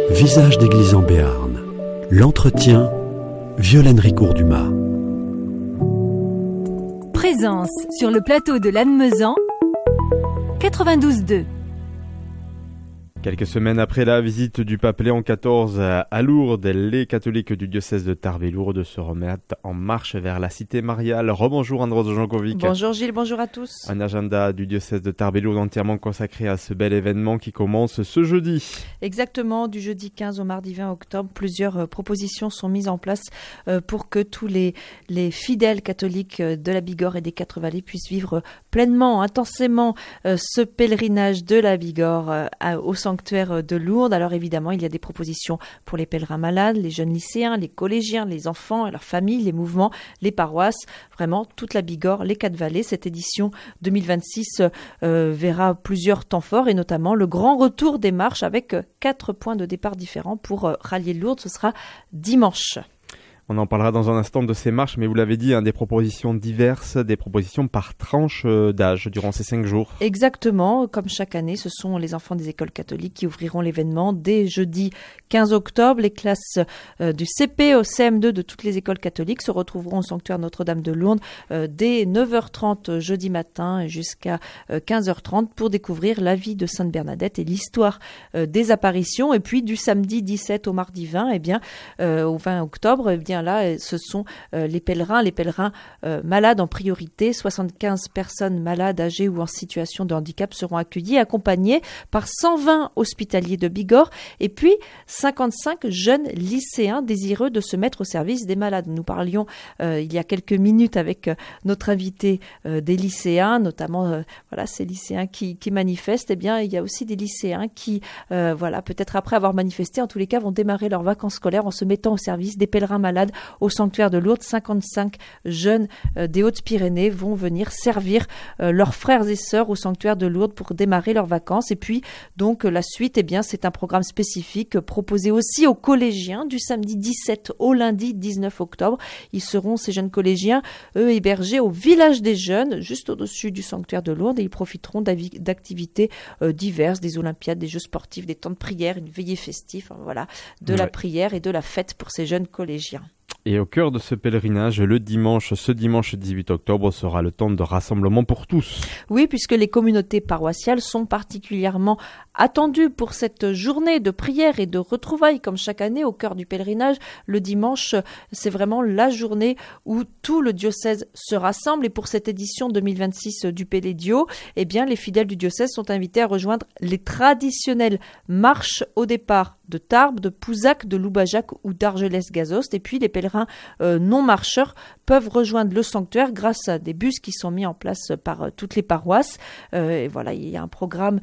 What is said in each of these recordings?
Visage d'église en Béarn. L'entretien, Violaine Ricourt-Dumas. Présence sur le plateau de Lannemezan, 92.2. Quelques semaines après la visite du pape Léon XIV à Lourdes, les catholiques du diocèse de Tarbes et Lourdes se remettent en marche vers la cité mariale. Rebonjour Andros Jankovic. Bonjour Gilles, bonjour à tous. Un agenda du diocèse de Tarbes et Lourdes entièrement consacré à ce bel événement qui commence ce jeudi. Exactement, du jeudi 15 au mardi 20 octobre, plusieurs propositions sont mises en place pour que tous les fidèles catholiques de la Bigorre et des Quatre Vallées puissent vivre pleinement, intensément ce pèlerinage de la Bigorre au sanctuaire de Lourdes. Alors évidemment, il y a des propositions pour les pèlerins malades, les jeunes lycéens, les collégiens, les enfants et leurs familles, les mouvements, les paroisses, vraiment toute la Bigorre, les Quatre Vallées. Cette édition 2026 verra plusieurs temps forts et notamment le grand retour des marches avec 4 points de départ différents pour rallier Lourdes. Ce sera dimanche. On en parlera dans un instant de ces marches, mais vous l'avez dit, des propositions diverses, des propositions par tranche d'âge durant ces 5 jours. Exactement, comme chaque année, ce sont les enfants des écoles catholiques qui ouvriront l'événement dès jeudi 15 octobre. Les classes du CP au CM2 de toutes les écoles catholiques se retrouveront au sanctuaire Notre-Dame de Lourdes dès 9h30 jeudi matin jusqu'à 15h30 pour découvrir la vie de Sainte Bernadette et l'histoire des apparitions. Et puis du samedi 17 au mardi 20, au 20 octobre, là, ce sont les pèlerins malades en priorité. 75 personnes malades, âgées ou en situation de handicap seront accueillies, accompagnées par 120 hospitaliers de Bigorre et puis 55 jeunes lycéens désireux de se mettre au service des malades. Nous parlions il y a quelques minutes avec notre invité des lycéens, notamment ces lycéens qui manifestent. Il y a aussi des lycéens qui, peut-être après avoir manifesté, en tous les cas, vont démarrer leurs vacances scolaires en se mettant au service des pèlerins malades au sanctuaire de Lourdes. 55 jeunes des Hautes-Pyrénées vont venir servir leurs frères et sœurs au sanctuaire de Lourdes pour démarrer leurs vacances. Et puis, donc, la suite, c'est un programme spécifique proposé aussi aux collégiens du samedi 17 au lundi 19 octobre. Ils seront, ces jeunes collégiens, eux, hébergés au village des jeunes, juste au-dessus du sanctuaire de Lourdes, et ils profiteront d'activités diverses, des olympiades, des jeux sportifs, des temps de prière, une veillée festive, la prière et de la fête pour ces jeunes collégiens. Et au cœur de ce pèlerinage, ce dimanche 18 octobre sera le temps de rassemblement pour tous. Oui, puisque les communautés paroissiales sont particulièrement attendues pour cette journée de prière et de retrouvailles. Comme chaque année, au cœur du pèlerinage, le dimanche, c'est vraiment la journée où tout le diocèse se rassemble. Et pour cette édition 2026 du Pélédio, les fidèles du diocèse sont invités à rejoindre les traditionnelles marches au départ de Tarbes, de Pouzac, de Loubajac ou d'Argelès-Gazost. Et puis les pèlerins non marcheurs peuvent rejoindre le sanctuaire grâce à des bus qui sont mis en place par toutes les paroisses. Il y a un programme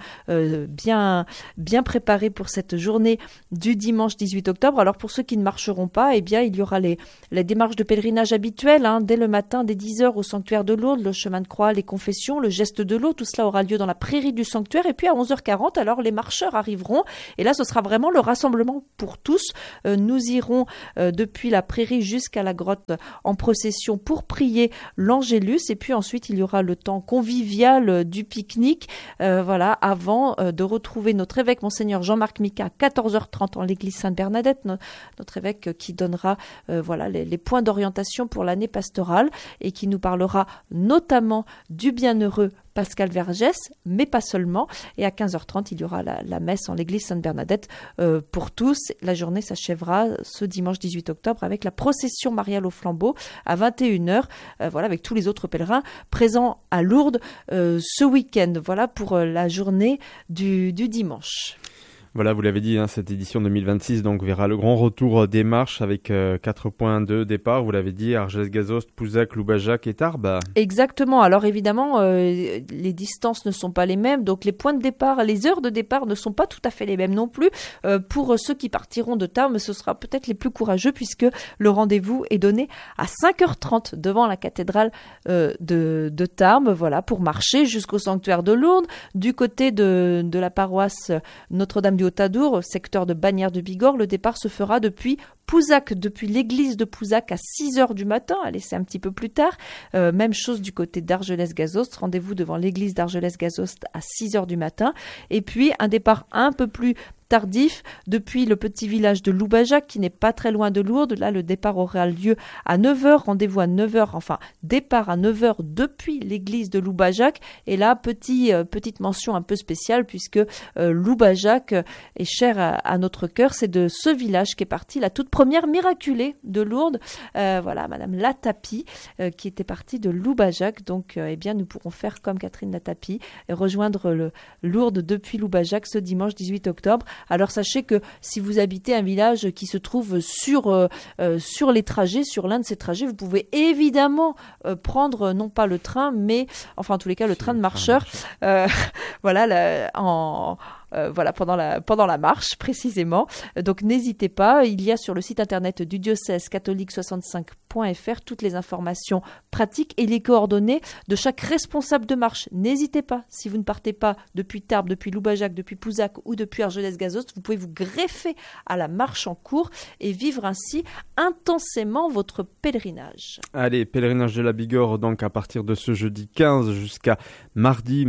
bien préparé pour cette journée du dimanche 18 octobre. Alors pour ceux qui ne marcheront pas, il y aura les démarches de pèlerinage habituelles dès le matin, dès 10h au sanctuaire de Lourdes, le chemin de croix, les confessions, le geste de l'eau. Tout cela aura lieu dans la prairie du sanctuaire. Et puis à 11h40, alors les marcheurs arriveront. Et là, ce sera vraiment le rassemblement pour tous. Nous irons depuis la prairie jusqu'à la grotte en procession pour prier l'Angélus. Et puis ensuite, il y aura le temps convivial du pique-nique avant de retrouver notre évêque, Monseigneur Jean-Marc Mica, à 14h30 en l'église Sainte-Bernadette, notre évêque qui donnera les points d'orientation pour l'année pastorale et qui nous parlera notamment du bienheureux Pascal Vergès, mais pas seulement. Et à 15h30, il y aura la messe en l'église Sainte-Bernadette pour tous. La journée s'achèvera ce dimanche 18 octobre avec la procession mariale au flambeau à 21h, avec tous les autres pèlerins présents à Lourdes ce week-end. Voilà pour la journée du dimanche. Voilà, vous l'avez dit, cette édition 2026 verra le grand retour des marches avec 4 points de départ. Vous l'avez dit, Argelès-Gazost, Pouzac, Loubajac et Tarbes. Exactement. Alors évidemment, les distances ne sont pas les mêmes, donc les points de départ, les heures de départ ne sont pas tout à fait les mêmes non plus. Pour ceux qui partiront de Tarbes, ce sera peut-être les plus courageux puisque le rendez-vous est donné à 5h30 devant la cathédrale de Tarbes, pour marcher jusqu'au sanctuaire de Lourdes. Du côté de la paroisse Notre-Dame du Haut-Adour, secteur de Bagnères de Bigorre, le départ se fera depuis Pouzac, depuis l'église de Pouzac à 6h du matin. Allez, c'est un petit peu plus tard. Même chose du côté d'Argelès-Gazost. Rendez-vous devant l'église d'Argelès-Gazost à 6h du matin. Et puis, un départ un peu plus tardif depuis le petit village de Loubajac qui n'est pas très loin de Lourdes. Là, le départ aura lieu à 9h, rendez-vous à 9h, enfin départ à 9h depuis l'église de Loubajac. Et là, petite mention un peu spéciale puisque Loubajac est cher à notre cœur. C'est de ce village qu'est partie la toute première miraculée de Lourdes. Voilà, Madame Latapie qui était partie de Loubajac. Donc, nous pourrons faire comme Catherine Latapie et rejoindre Lourdes depuis Loubajac ce dimanche 18 octobre. Alors, sachez que si vous habitez un village qui se trouve sur les trajets, sur l'un de ces trajets, vous pouvez évidemment prendre non pas le train, mais enfin en tous les cas le train de marcheur. Voilà, pendant la marche précisément. Donc n'hésitez pas, il y a sur le site internet du diocèse catholique65.fr toutes les informations pratiques et les coordonnées de chaque responsable de marche. N'hésitez pas, si vous ne partez pas depuis Tarbes, depuis Loubajac, depuis Pouzac ou depuis Argelès-Gazost, vous pouvez vous greffer à la marche en cours et vivre ainsi intensément votre pèlerinage. Allez, pèlerinage de la Bigorre donc à partir de ce jeudi 15 jusqu'à mardi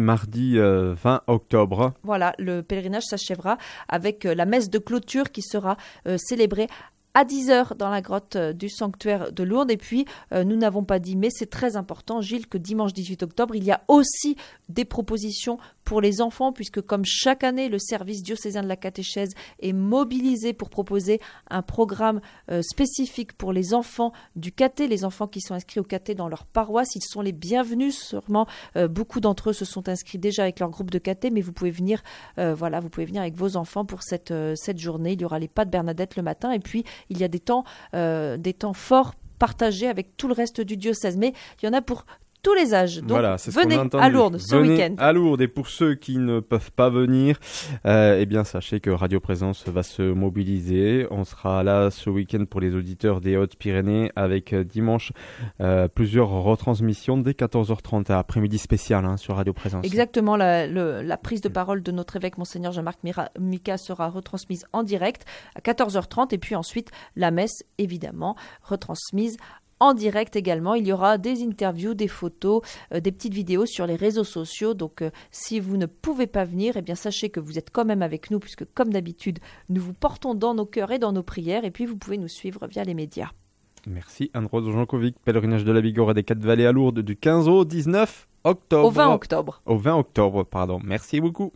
20 octobre. Voilà, le pèlerinage s'achèvera avec la messe de clôture qui sera célébrée à 10h dans la grotte du sanctuaire de Lourdes. Et puis, nous n'avons pas dit, mais c'est très important, Gilles, que dimanche 18 octobre, il y a aussi des propositions pour les enfants, puisque comme chaque année, le service diocésain de la catéchèse est mobilisé pour proposer un programme spécifique pour les enfants du caté, les enfants qui sont inscrits au caté dans leur paroisse. Ils sont les bienvenus, sûrement. Beaucoup d'entre eux se sont inscrits déjà avec leur groupe de caté, mais vous pouvez venir, vous pouvez venir avec vos enfants pour cette journée. Il y aura les pas de Bernadette le matin, et puis il y a des temps forts partagés avec tout le reste du diocèse. Mais il y en a pour tous les âges. Donc, voilà, c'est venez à Lourdes ce week-end. À Lourdes. Et pour ceux qui ne peuvent pas venir, sachez que Radio Présence va se mobiliser. On sera là ce week-end pour les auditeurs des Hautes-Pyrénées avec dimanche plusieurs retransmissions dès 14h30 à après-midi spécial sur Radio Présence. Exactement. La prise de parole de notre évêque, Monseigneur Jean-Marc Mika, sera retransmise en direct à 14h30 et puis ensuite la messe, évidemment, retransmise en direct également. Il y aura des interviews, des photos, des petites vidéos sur les réseaux sociaux. Donc, si vous ne pouvez pas venir, sachez que vous êtes quand même avec nous, puisque comme d'habitude, nous vous portons dans nos cœurs et dans nos prières. Et puis, vous pouvez nous suivre via les médias. Merci Anne-Rose Jankovic. Pèlerinage de la Bigorre et des Quatre-Vallées à Lourdes du 15 au 19 octobre. Au 20 octobre. Au 20 octobre, pardon. Merci beaucoup.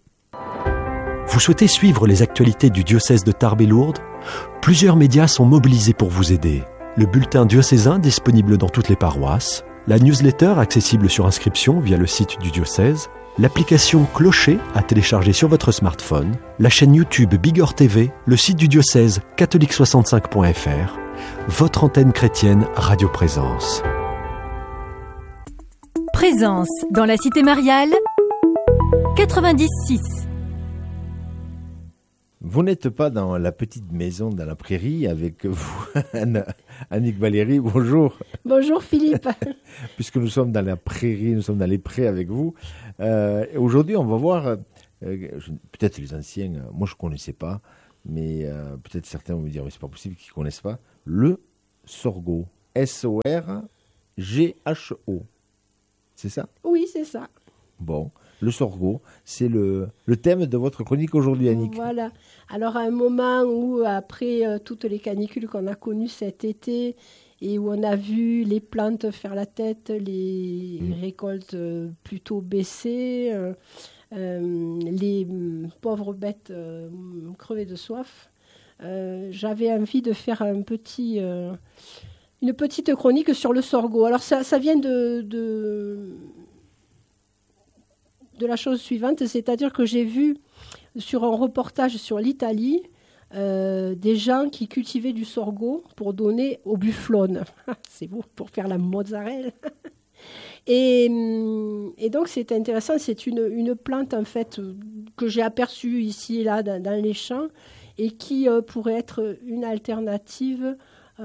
Vous souhaitez suivre les actualités du diocèse de Tarbes et Lourdes ? Plusieurs médias sont mobilisés pour vous aider. Le bulletin diocésain disponible dans toutes les paroisses, la newsletter accessible sur inscription via le site du diocèse, l'application Clocher à télécharger sur votre smartphone, la chaîne YouTube Bigorre TV, le site du diocèse catholique65.fr, votre antenne chrétienne Radio Présence. Présence dans la cité mariale 96. Vous n'êtes pas dans la petite maison dans la prairie avec vous, Annick Valéry, bonjour. Bonjour Philippe. Puisque nous sommes dans la prairie, nous sommes dans les prés avec vous. Aujourd'hui, on va voir, peut-être les anciens, moi je ne connaissais pas, mais peut-être certains vont me dire, mais c'est pas possible qu'ils ne connaissent pas, le sorgho. S-O-R-G-H-O. C'est ça ? Oui, c'est ça. Bon. Le sorgho, c'est le thème de votre chronique aujourd'hui, Annick. Voilà. Alors, à un moment où, après toutes les canicules qu'on a connues cet été, et où on a vu les plantes faire la tête, les récoltes plutôt baisser, les pauvres bêtes crever de soif, j'avais envie de faire une petite chronique sur le sorgho. Alors, ça vient de la chose suivante, c'est-à-dire que j'ai vu sur un reportage sur l'Italie des gens qui cultivaient du sorgho pour donner aux bufflonnes. C'est beau, pour faire la mozzarella. Et donc c'est intéressant, c'est une plante en fait que j'ai aperçue ici et là dans les champs et qui pourrait être une alternative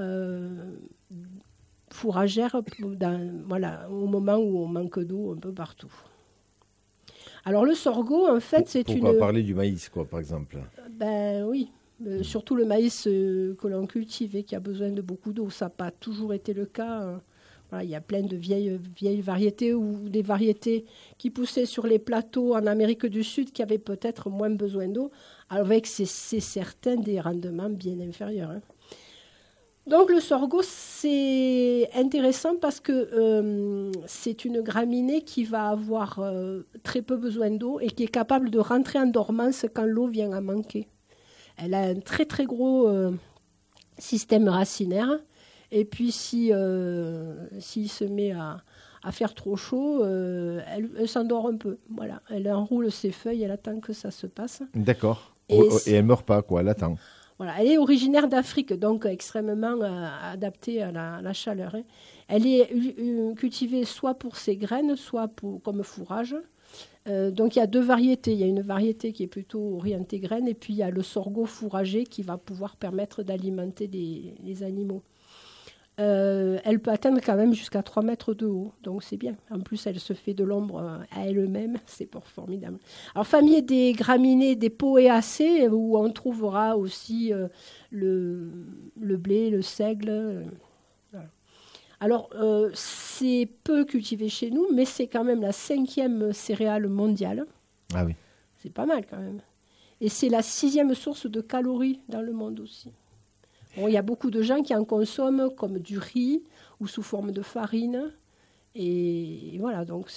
fourragère au moment où on manque d'eau un peu partout. Alors le sorgho, en fait, c'est Pourquoi parler du maïs, par exemple ? Ben oui, surtout le maïs que l'on cultive et qui a besoin de beaucoup d'eau. Ça n'a pas toujours été le cas Voilà, il y a plein de vieilles variétés ou des variétés qui poussaient sur les plateaux en Amérique du Sud qui avaient peut-être moins besoin d'eau, avec c'est certain des rendements bien inférieurs. Hein. Donc le sorgho, c'est intéressant parce que c'est une graminée qui va avoir très peu besoin d'eau et qui est capable de rentrer en dormance quand l'eau vient à manquer. Elle a un très très gros système racinaire. Et puis, s'il se met à faire trop chaud, elle s'endort un peu. Voilà. Elle enroule ses feuilles, elle attend que ça se passe. D'accord. Et elle ne meurt pas, quoi, elle attend. Voilà. Elle est originaire d'Afrique, donc extrêmement adaptée à la chaleur. Hein. Elle est cultivée soit pour ses graines, soit comme fourrage. Donc, il y a 2 variétés. Il y a une variété qui est plutôt orientée graines, et puis il y a le sorgho fourragé qui va pouvoir permettre d'alimenter les animaux. Elle peut atteindre quand même jusqu'à 3 mètres de haut, donc c'est bien. En plus, elle se fait de l'ombre à elle-même, c'est formidable. Alors, famille des graminées, des poéacées, où on trouvera aussi le blé, le seigle. Voilà. Alors, c'est peu cultivé chez nous, mais c'est quand même la 5e céréale mondiale. Ah oui. C'est pas mal quand même. Et c'est la 6e source de calories dans le monde aussi. Bon, il y a beaucoup de gens qui en consomment comme du riz ou sous forme de farine. Et voilà, donc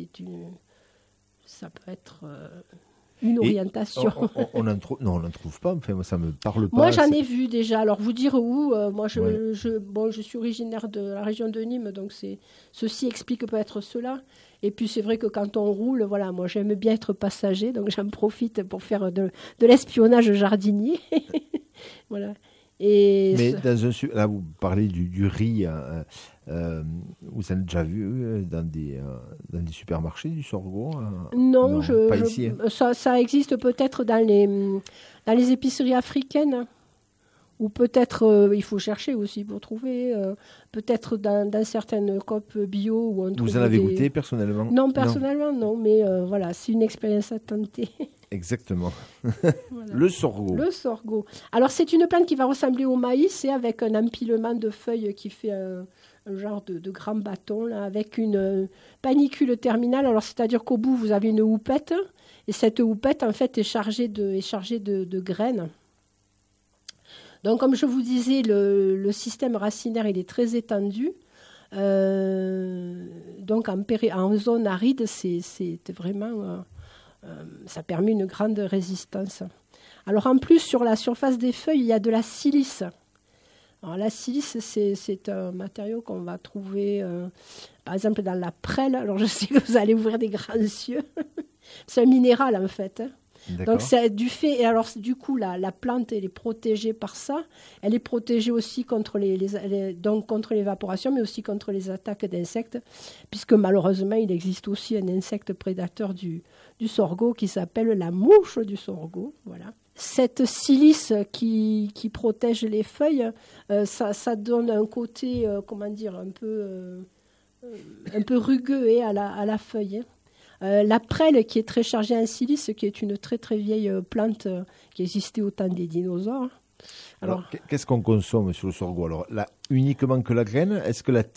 ça peut être une orientation. On n'en trouve pas, enfin, moi ça ne me parle pas. Moi j'en ai vu déjà, alors vous dire où, moi je suis originaire de la région de Nîmes, donc ceci explique peut-être cela. Et puis c'est vrai que quand on roule, voilà, moi j'aime bien être passager, donc j'en profite pour faire de l'espionnage jardinier. Voilà. Mais là, vous parlez du riz. Vous avez déjà vu dans des supermarchés du sorgho Non, pas ici. Ça existe peut-être dans les épiceries africaines. Ou peut-être, il faut chercher aussi pour trouver, peut-être dans certaines coop bio. Où on vous en avez goûté personnellement? Non, personnellement non, mais voilà, c'est une expérience à tenter. Exactement. Voilà. Le sorgho. Le sorgho. Alors, c'est une plante qui va ressembler au maïs, et avec un empilement de feuilles qui fait un genre de grand bâton, là, avec une panicule terminale. Alors, c'est-à-dire qu'au bout, vous avez une houppette, et cette houppette, en fait, est chargée de graines. Donc, comme je vous disais, le système racinaire, il est très étendu. Donc, en zone aride, c'est vraiment... ça permet une grande résistance. Alors, en plus, sur la surface des feuilles, il y a de la silice. Alors, la silice, c'est un matériau qu'on va trouver, par exemple, dans la prêle. Alors, je sais que vous allez ouvrir des grands yeux. C'est un minéral, en fait. Hein. Donc, c'est du fait, et alors du coup, la plante, elle est protégée par ça. Elle est protégée aussi contre donc contre l'évaporation, mais aussi contre les attaques d'insectes, puisque malheureusement, il existe aussi un insecte prédateur du sorgho qui s'appelle la mouche du sorgho. Voilà. Cette silice qui protège les feuilles, ça donne un côté, comment dire, un peu rugueux à la feuille. La prêle, qui est très chargée en silice, qui est une très très vieille plante qui existait au temps des dinosaures. Alors qu'est-ce qu'on consomme sur le sorgho? Alors, uniquement que la graine? Est-ce que la